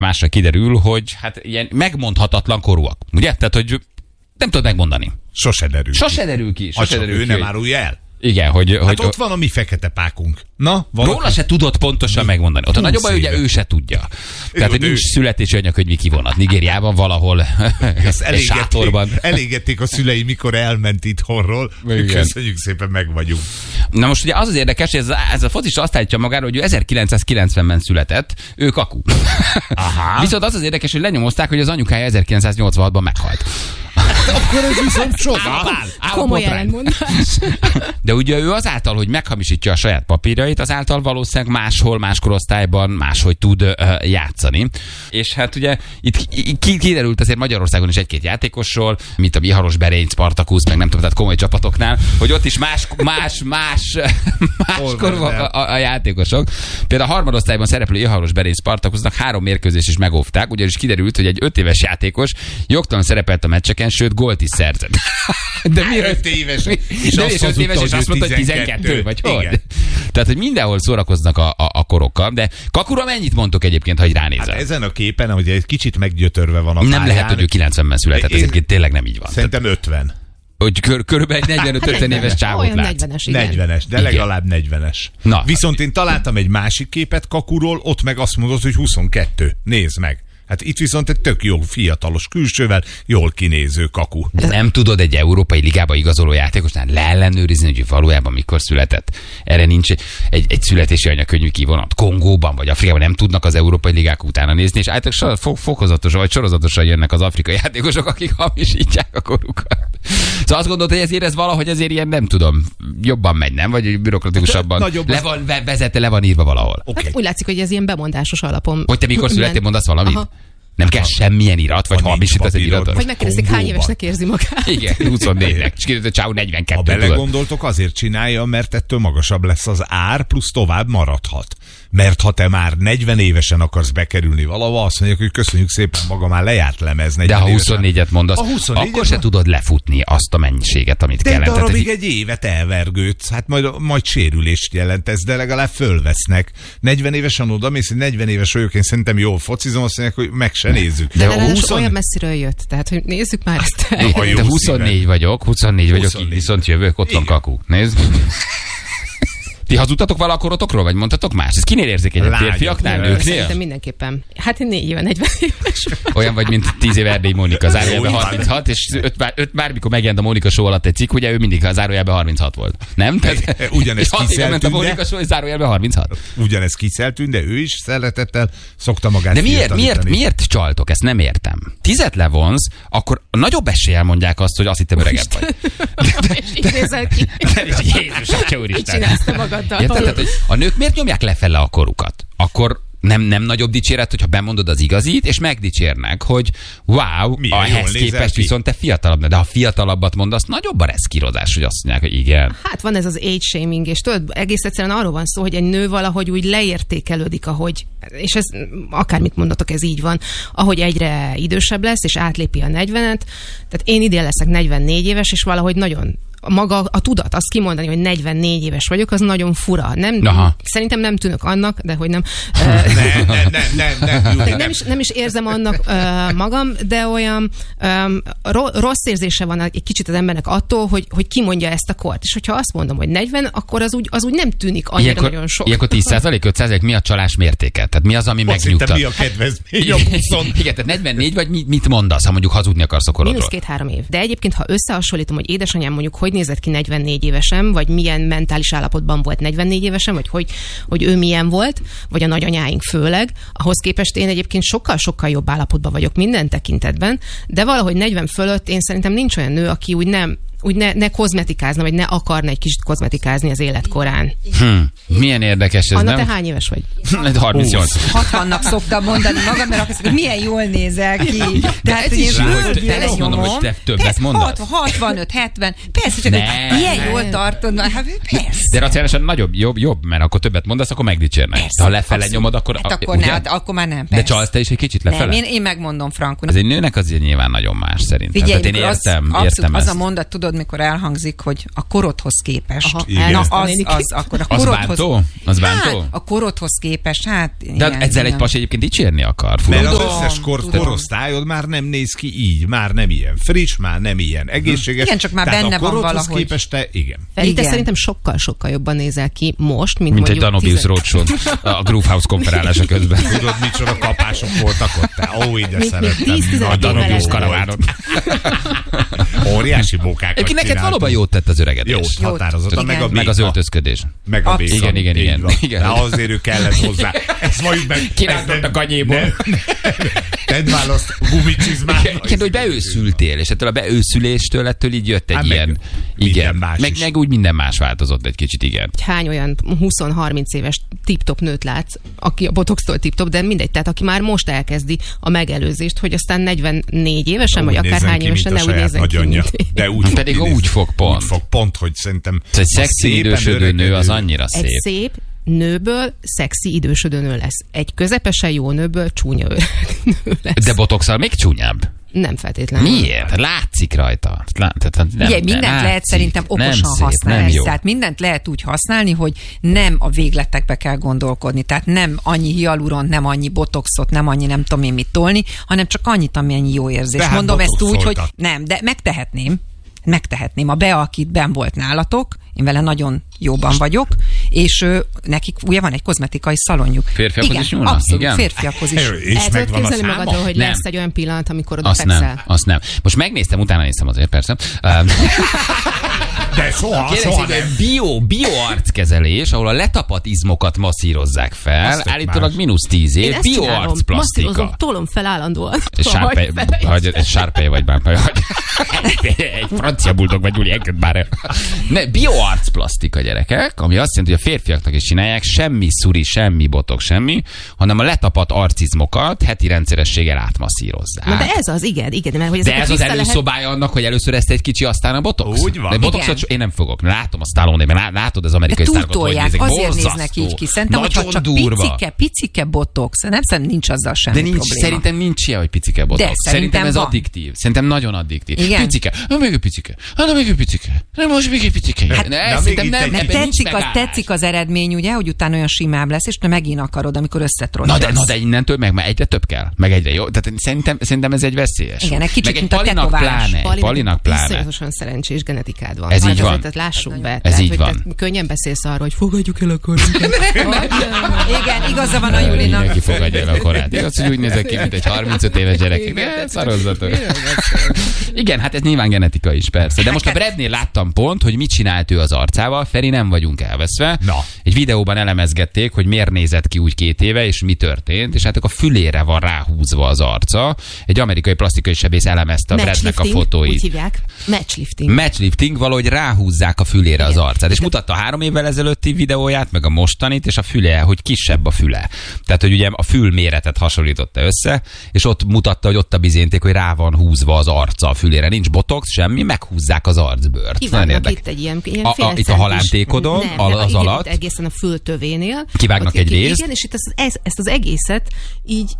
másra kiderül, hogy hát ilyen megmondhatatlan korúak. Ugye? Tehát, hogy nem tudod megmondani. Sose derül ki. Ő nem árulja el. Igen, hogy ott van a mi fekete pákunk. Na, róla se tudod pontosan megmondani. Ott a nagyobb baj, ugye ő se tudja. Tehát, hogy nincs születési anyakönyvi kivonat. Nigériában valahol sátorban. Elégették a szülei, mikor elment itthonról. Köszönjük szépen, meg vagyunk. Na most ugye az érdekes, hogy ez a focista azt állítja magára, hogy ő 1990-ben született, ő kaku. Aha. Viszont az érdekes, hogy lenyomozták, hogy az anyukája 1986-ban meghalt. Akkor ez viszont sokkal. Komoly ellentmondás. De ugye ő azáltal, hogy meghamisítja a saját papírjait, azáltal valószínűleg máshol, más korosztályban máshogy tud játszani. És hát ugye itt kiderült azért Magyarországon is egy-két játékosról, mint a Iharos Berény, Spartacus, meg nem tudom, tehát komoly csapatoknál, hogy ott is más korúak a játékosok. Például a harmadosztályban szereplő Iharos Berény Spartacusnak 3 mérkőzést is megóvták, ugyanis kiderült, hogy egy 5 éves játékos jogtalan szerepelt a meccseken, sőt gólt is szerzett. De mi 5 éves? És azt mondta, hogy 12 vagy hogy? Tehát, hogy mindenhol szórakoznak a korokkal, de Kakura mennyit mondtok egyébként, ha így ránézel? Hát ezen a képen, hogy egy kicsit meggyötörve van a pályán. Nem lehet, hogy ő 90-ben született, ezért tényleg nem így van. Szerintem 50. Hogy körülbelül egy 45-50 éves csávot látsz. 40-es, de legalább 40-es. Na. Viszont én találtam egy másik képet Kakuról, ott meg azt mondod, hogy 22. Nézd meg. Hát itt viszont egy tök jó fiatalos külsővel, jól kinéző Kaku. De nem tudod egy európai ligába igazoló játékosnál leellenőrizni, hogy valójában mikor született. Erre nincs egy születési anyakönyvű kivonat. Kongóban vagy Afrikában nem tudnak az európai ligák utána nézni, és általában fokozatosan vagy sorozatosan jönnek az afrikai játékosok, akik hamisítják a korukat. Szóval azt gondolod, hogy ezért ez valahogy azért ilyen, nem tudom, jobban megy, nem? Vagy bürokratikusabban. Le van írva valahol. Okay. Hát úgy látszik, hogy ez ilyen bemondásos alapon. Hogy te mikor születtél, mondasz valamit? Aha. Nem kell semmilyen irat, vagy hamisítasz egy iratot. Vagy megkérdezik, hány évesnek érzi magát. Igen, 24-nek. És kiderült, hogy Csáó 42. Ha belegondoltok, azért csinálja, mert ettől magasabb lesz az ár, plusz tovább maradhat. Mert ha te már 40 évesen akarsz bekerülni valahova, azt mondják, hogy köszönjük szépen, maga már lejárt lemez. De ha 24-et mondasz, akkor se tudod lefutni azt a mennyiséget, amit kellene. De darabig egy évet elvergődsz, hát majd sérülést jelent ez, de legalább fölvesznek. 40 évesen odamész, hogy 40 éves vagyok, én szerintem jól focizom, azt mondják, hogy meg se nézzük. De olyan messziről jött, tehát hogy nézzük már ezt. De 24 vagyok, viszont jövök, ott van Kaku. Nézd. Ti hazudtatok vala a korotokról, vagy mondtatok más? Ez kinél érzékenyebb? Férfiaknál, nőknél? Szerintem mindenképpen. Hát én 4 éve 40 éves. Olyan vagy, mint 10 éve Erdélyi Mónika, zárójelben 36, és 5 már, mikor megjelent a Mónika Show alatt egy cikk, ugye ő mindig a zárójelben 36 volt. Nem? Ugyanez kiszeltűnde. A Mónika Show, és zárójelben 36. Ugyanez kiszeltűnde, ő is szeretettel szokta magát. De miért csaltok? Ezt nem értem. 10-et levonsz, akkor a nagyobb eséllyel mondják azt, hogy azt hittem öregebb vagy. És így nézel ki. Jézus, Atya úristen. Csinálsz magaddal. Érted? Hogy a nők miért nyomják lefele a korukat? Akkor nem nagyobb dicséret, hogyha bemondod az igazit, és megdicsérnek, hogy wow, ehhez képest viszont te fiatalabb. De ha fiatalabbat mondasz, nagyobb a reszkírozás, hogy azt mondják, hogy igen. Hát van ez az age shaming, és tudod, egész egyszerűen arról van szó, hogy egy nő valahogy úgy leértékelődik, ahogy, és ez akármit mondatok, ez így van, ahogy egyre idősebb lesz, és átlépi a 40-et. Tehát én idén leszek 44 éves, és valahogy nagyon maga a tudat, azt kimondani, hogy 44 éves vagyok, az nagyon fura. Szerintem nem tűnök annak, de hogy nem. Nem is érzem annak magam, de olyan rossz érzése van egy kicsit az embernek attól, hogy kimondja ezt a kort. És hogyha azt mondom, hogy 40, akkor az úgy nem tűnik annyira nagyon sok. Ilyenkor 10%, 5% mi a csalás mértéke? Tehát mi az, ami megnyugtat? Mi a kedvezmény? Igen, tehát 44 vagy mit mondasz, ha mondjuk hazudni akarsz a korodról? -2-3 év. De egyébként, ha összehasonlítom, hogy édesanyám mondjuk hogy nézett ki 44 évesen, vagy milyen mentális állapotban volt 44 évesen, vagy hogy ő milyen volt, vagy a nagyanyáink főleg, ahhoz képest én egyébként sokkal-sokkal jobb állapotban vagyok minden tekintetben, de valahogy 40 fölött én szerintem nincs olyan nő, aki úgy ne kozmetikázna, vagy ne akarna egy kicsit kozmetikázni az életkorán. Milyen érdekes ez, Anna, nem? te hány éves vagy? 38. 60-nak szoktam mondani magam, mert azt mondom, milyen jól nézel ki. De ez is jó, mondom, hogy te többet mondasz. 65, 70, persze, csak ilyen jól tartod, hát persze. De racionálisan nagyobb, jobb, mert akkor többet mondasz, akkor megdicsérnek. Ha lefele nyomod, akkor... Hát akkor már nem, persze. De csalsz te is egy kicsit lefele? Nem, én megmondom frankul. Ez egy nőnek azért nyilván nagyon más szerintem. Figyelj, én értem az a mondat, tudod, tudod, mikor elhangzik, hogy a korodhoz képest. Aha, Akkor a Az korodhoz... bántó? Az bántó? Hát, a korodhoz képest, hát... De igen, ezzel egy igen. pasi egyébként dicsérni akar. Mert az Tudom, összes korosztályod már nem néz ki így, már nem ilyen friss, már nem ilyen egészséges. Igen, csak már Tehát benne a van korodhoz valahogy. képest te, igen. Feri, te Igen. szerintem sokkal jobban nézel ki most, mint Mint egy mondjuk Danubius Roadshow a Groove House konferálása közben. Tudod, micsoda kapások voltak ott? Ó, ide Mint szerettem. 10-15 Nagy évvel Danubius ezelőtt. karavánok. Óriási mókákat Egyébként neked csináltunk. valóban jót tett az öregedés. Jót, határozottan, Igen. meg a Meg az béka. öltözködés. Meg a béka. Igen, igen, Így igen. van. Igen. De azért ő kellett hozzá. Ezt majd meg... Kirántott a kanyéból. Tedd választ gumicsizmát. Igen, hogy beőszültél, és ettől a beőszüléstől ettől így jött egy Hát meg ilyen... minden Igen, más is. meg úgy minden más változott egy kicsit, igen. Hány olyan 20-30 éves tip-top nőt látsz, aki a botoxtól tip-top, de mindegy, tehát aki már most elkezdi a megelőzést, hogy aztán 44 évesen, vagy akár hány évesen ne úgy nézzen ki, mint De úgy Pedig fog úgy kinézni. fog pont. Úgy fog pont, hogy szerintem... Egy a szexi szépen idősödő nő az öregedő- annyira egy szép. szép nőből szexi idősödő nő lesz. Egy közepesen jó nőből csúnya öreg nő lesz. De botoxal még csúnyább. Nem feltétlenül. Miért? Látszik rajta. Ugye, mindent lehet szerintem okosan használni. Tehát mindent lehet úgy használni, hogy nem a végletekbe kell gondolkodni. Tehát nem annyi hialuront, nem annyi botoxot, nem annyi nem tudom én mit tolni, hanem csak annyit, amennyi jó érzés. De hát Mondom ezt úgy, hogy botoxoltat. nem, de megtehetném. A Bea, akit benn volt nálatok, én vele nagyon jóban vagyok, és nekik ugye van egy kozmetikai szalonjuk. Férfiakhoz igen, is nyúlnak? abszolút, Igen? férfiakhoz is. És El tudod megvan a képzelni száma? magadról, hogy Nem. lesz egy olyan pillanat, amikor oda Azt fekszel? nem, azt nem. Most megnéztem, utána néztem azért, persze. De soha Kérlek nem. szépen, bioarckezelés, ahol a letapadt izmokat masszírozzék fel, Az tök állítólag más. -10 Én év, ezt csinálom. Masszírozom, bioarcplasztika. tolom fel állandóan. Egy sárpely vagy már. Egy francia buldog vagy, Gyuri, engedd már el. Ne, bioarcplasztika, gyerekek, ami azt jelenti, hogy a férfiaknak is csinálják, semmi szuri, semmi botok, semmi, hanem a letapadt arcizmokat heti rendszerességgel átmasszírozzák. Na de ez az, igen, mert hogy De ezeket ez az vissza lehet... előszobája annak, hogy először ezt egy kicsi, aztán a botox? Úgy van. De botoxot Igen. én nem fogok. Látom a Stallone-ben, látod az amerikai De sztárokat, hogy túltolják, nézek. azért Borzasztó. néznek így ki. Szerintem, hogyha Nagyon csak durva. picike botox, nem szerintem nincs azzal semmi De nincs, probléma. szerintem nincs ilyen, hogy picike botox. De Szerintem ez van. addiktív. Szerintem nagyon addiktív. Igen? Picike. Na, még egy picike. Na, még egy picike. Na, most még egy picike. Hát, Ne, de szerintem még itt nem, egy- ebben nincs megállás. Tetszik az eredmény, ugye, hogy utána olyan simább lesz, és te megint akarod, amikor összetrolkodsz. Na de innentől meg egyre több kell. Meg egyre jó. Tehát szerintem ez egy veszélyes. Igen, egy kicsit, meg egy mint a palinak tetoválás. pláne. Palinak pláne. Iszonyatosan szerencsés genetikád van. Ez Hát így van. Tehát lássuk be. Ez Tehát, így hogy van. te könnyen beszélsz arról, hogy fogadjuk el a korunkat. Igen, igaza van a Julinak. Mindenki fogadja el a korát. Igaz, hogy úgy nézek ki, mint egy 35 éves gyerek. Ne, szarozzatok. Igen, hát ez nyilván genetika is, persze. De most a Bradnél láttam pont, hogy mit csinált ő az arcával. Feri, nem vagyunk elveszve. Na. Egy videóban elemezgették, hogy miért nézett ki úgy 2 éve, és mi történt, és hát a fülére van ráhúzva az arca. Egy amerikai plastikai sebész elemezte a Bradnek a Matchlifting, fotóit. úgy hívják. Matchlifting. Matchlifting, valahogy ráhúzzák a fülére az Igen. arcát. És mutatta 3 évvel ezelőtti videóját, meg a mostanit, és a füle, hogy kisebb a füle. Tehát, hogy ugye a fül méretet hasonlította össze, és ott mutatta, hogy ott a bizénték, hogy rá van húzva az arca a fülére. Nincs botox, semmi, meghúzzák az arcbőrt. Nagyon Kivágnak érdekes. itt egy ilyen fél Itt a centis- halántékodon, Nem, az igen, alatt. itt egészen a fültövénél. Kivágnak Ott egy részt. Igen, és itt ezt az egészet így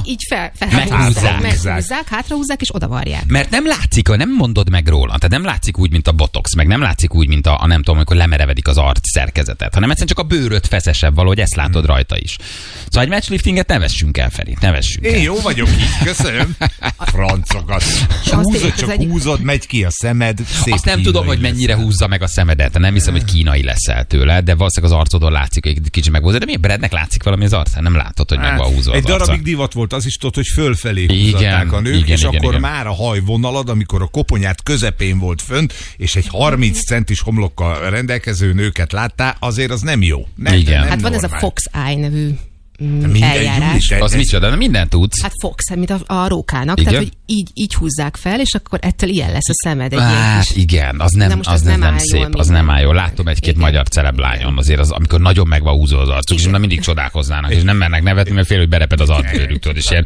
Meghúzzák. meghúzzák, hátrahúzzák, és odavarják. Mert nem látszik, nem mondod meg róla. Tehát nem látszik úgy, mint a botox, meg nem látszik úgy, mint a nem tudom, amikor lemerevedik az arc szerkezetet, hanem egyszerűen csak a bőröd feszesebb valahogy, ezt látod rajta is. Szóval egy matchliftinget ne vessünk el, Feri, ne vessünk el. Én jó vagyok így, köszönöm. Francokat. tényleg Csak az egyik- húzod, megy ki a szemed. Szép Azt nem tudom, kínai hogy mennyire leszel. húzza meg a szemedet. Nem hiszem, hogy kínai leszel tőle, de valószínűleg az arcodon látszik, hogy egy kicsi meghúzza. De miért Bradnek látszik valami az arcán? Nem látod, hogy meg van húzva Egy az arca. darabig divat volt, az is tudod, hogy fölfelé Igen, húzatták a nők, igen, és igen, akkor igen. már a hajvonalad, amikor a koponyát közepén volt fönt, és egy 30 centis homlokkal rendelkező nőket láttál, azért az nem jó. Nem, Igen. nem Hát van ez a normál. Fox Eye nevű Minden eljárás. Júli, Az micsoda, de mindent tudsz. Hát Fox, mint a rókának. Igen? Tehát, hogy így húzzák fel, és akkor ettől ilyen lesz a szemed. Egy ilyen Hát kis... igen, az Na nem, most az az nem, nem nem áll jól szép, az minden. nem áll jól. Láttam egy-két Igen. magyar celeblányon, azért az, amikor nagyon meg van húzva az arcuk, és Igen. már mindig csodálkoznának, és nem mernek nevetni, mert fél, hogy bereped az arcbőrük, tudod, és ilyen,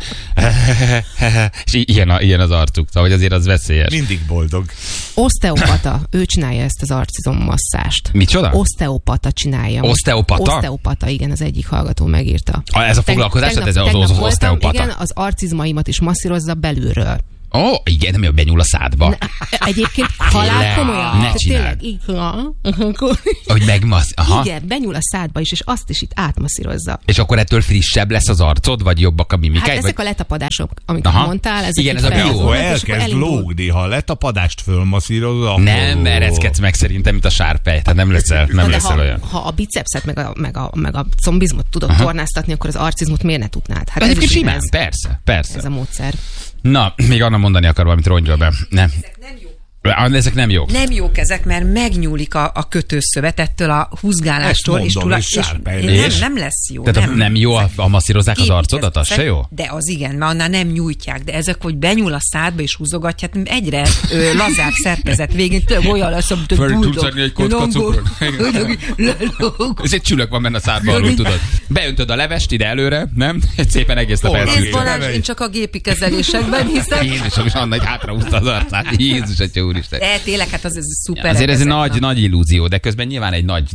és ilyen az arcuk, szóval hogy azért az veszélyes. Mindig boldog. Osteopata, ő csinálja ezt az arcizommasszást. Micsoda? Osteopata csinálja. Osteopata? Osteopata, igen, az egyik hallgató megírta. Ez a foglalkozás, Tegnap ez az voltam, oszteopata. igen, az arcizmaimat is masszírozza belülről. Ó, igen, nem jó, benyúl a szádba. Egyébként halál komolyan. Ne csináld. Hogy aha. Igen, benyúl a szádba is, és azt is itt átmasszírozza. És akkor ettől frissebb lesz az arcod, vagy jobbak a mimikáid? Hát ezek a letapadások, amiket mondtál, ezek igen, ez a bió. Ha elkezd lógni, ha a letapadást fölmasszírozod, akkor... Nem ereszkedsz meg szerintem, mint a sárpej, tehát nem leszel olyan. Ha a bicepszet meg a combizmot tudod tornáztatni, akkor az arcizmot miért ne tudnád? Hát ez is simán, persze. Ez a módszer. Na, még Anna mondani akar valamit, rongyol be. Nem. Ezek nem jók. Nem jók ezek, mert megnyúlik a kötőszövet ettől a húzgálástól. Nem lesz jó. Tehát nem jó, ha masszírozzák az arcodat, az se jó? De az igen, mert annál nem nyújtják. De ezek, hogy benyúl a szádba és húzogatják, egyre lazább szerkezet végén. Olyan lesz, amit tudsz adni egy kocka cukrot. Ez egy csülök van benne a szádba, alul tudod. Beöntöd a levest ide előre, nem? Szépen egész nap elszűrjön. Én csak a gépi kezelésekben hiszem. Jézusom, és Anna egy hátrahúzta az arcát. Jézus, atya úristen. De tényleg, hát az szuper. Azért ez egy nagy illúzió, de közben nyilván egy nagy